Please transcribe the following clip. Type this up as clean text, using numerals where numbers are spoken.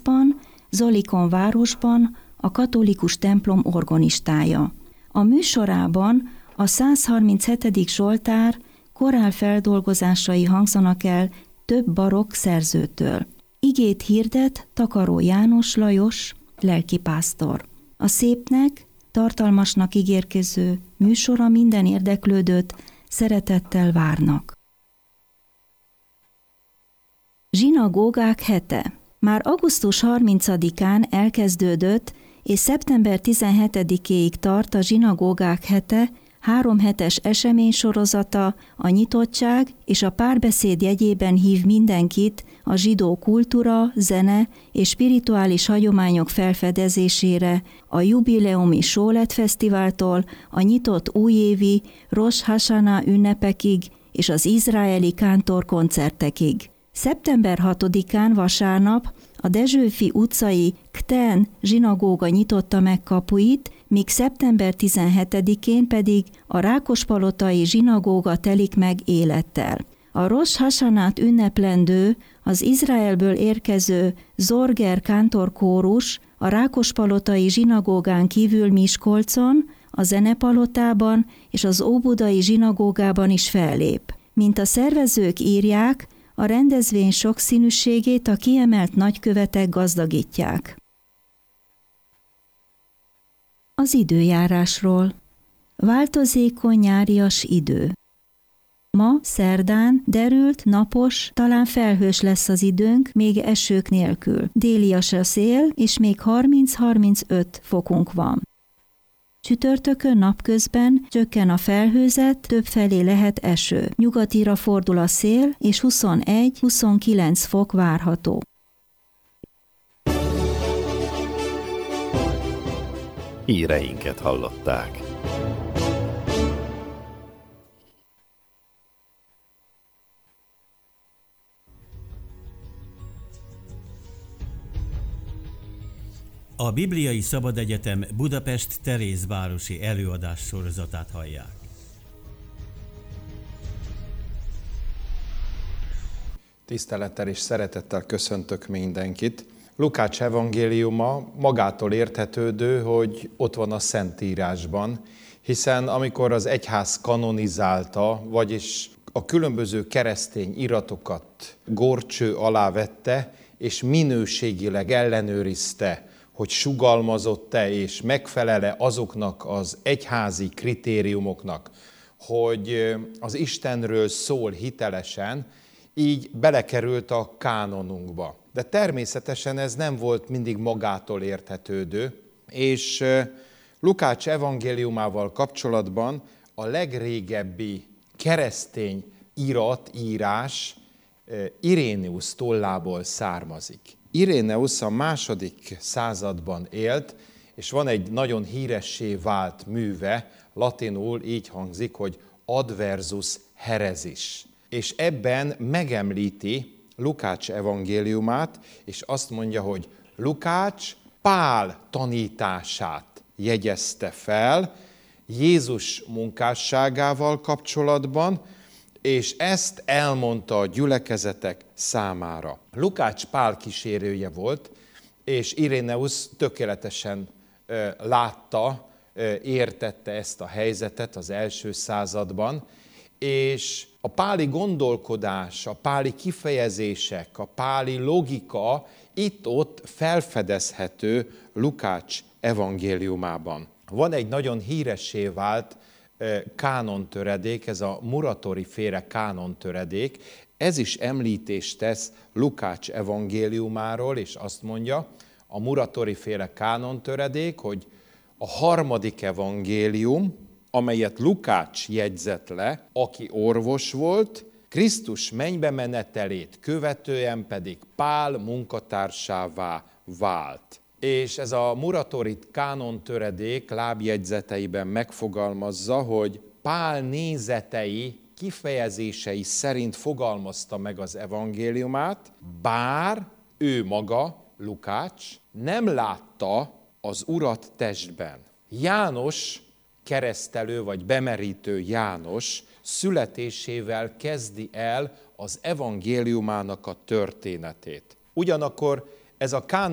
Katowice-ban, Zolikon városban a katolikus templom organistája. A műsorában a 137. Zsoltár korálfeldolgozásai hangzanak el több barokk szerzőtől. Igét hirdet Takaró János Lajos, lelkipásztor. A szépnek, tartalmasnak ígérkező műsora minden érdeklődőt szeretettel várnak. Zsinagógák hete. Már augusztus 30-án elkezdődött, és szeptember 17-éig tart a Zsinagógák hete, 3 hetes eseménysorozata, a nyitottság és a párbeszéd jegyében hív mindenkit a zsidó kultúra, zene és spirituális hagyományok felfedezésére, a jubileumi Sólet Fesztiváltól a nyitott újévi Rosh Hashanah ünnepekig és az izraeli kántorkoncertekig. Szeptember 6-án vasárnap a Dezsőfi utcai Kten zsinagóga nyitotta meg kapuit, míg szeptember 17-én pedig a Rákospalotai zsinagóga telik meg élettel. A Rosh Hashanát ünneplendő, az Izraelből érkező Zorger kántorkórus a Rákospalotai zsinagógán kívül Miskolcon, a Zenepalotában és az Óbudai zsinagógában is fellép. Mint a szervezők írják, a rendezvény sokszínűségét a kiemelt nagykövetek gazdagítják. Az időjárásról. Változékony nyárias idő. Ma, szerdán, derült, napos, talán felhős lesz az időnk, még esők nélkül. Délias a szél, és még 30-35 fokunk van. Csütörtökön napközben csökken a felhőzet, többfelé lehet eső. Nyugatira fordul a szél, és 21-29 fok várható. Híreinket hallották. A Bibliai Szabadegyetem Budapest Terézvárosi előadás sorozatát hallják. Tisztelettel és szeretettel köszöntök mindenkit. Lukács evangéliuma magától érthetődő, hogy ott van a Szentírásban, hiszen amikor az egyház kanonizálta, vagyis a különböző keresztény iratokat górcső alá vette, és minőségileg ellenőrizte, hogy sugalmazott-e és megfelele azoknak az egyházi kritériumoknak, hogy az Istenről szól hitelesen, így belekerült a kánonunkba. De természetesen ez nem volt mindig magától érthetődő, és Lukács evangéliumával kapcsolatban a legrégebbi keresztény írás Iréneusz tollából származik. Iréneusz a 2. században élt, és van egy nagyon híressé vált műve, latinul így hangzik, hogy Adversus Heresis. És ebben megemlíti Lukács evangéliumát, és azt mondja, hogy Lukács Pál tanítását jegyezte fel Jézus munkásságával kapcsolatban, és ezt elmondta a gyülekezetek számára. Lukács Pál kísérője volt, és Iréneusz tökéletesen látta, értette ezt a helyzetet az első században, és a páli gondolkodás, a páli kifejezések, a páli logika itt-ott felfedezhető Lukács evangéliumában. Van egy nagyon híressé vált kánontöredék, ez a Muratori féle kánontöredék, ez is említést tesz Lukács evangéliumáról, és azt mondja, a Muratori féle kánontöredék, hogy a 3. evangélium, amelyet Lukács jegyzett le, aki orvos volt, Krisztus mennybe menetelét követően pedig Pál munkatársává vált. És ez a Muratori kánontöredék lábjegyzeteiben megfogalmazza, hogy Pál nézetei, kifejezései szerint fogalmazta meg az evangéliumát, bár ő maga, Lukács, nem látta az Urat testben. János keresztelő vagy bemerítő János születésével kezdi el az evangéliumának a történetét. Ugyanakkor ez a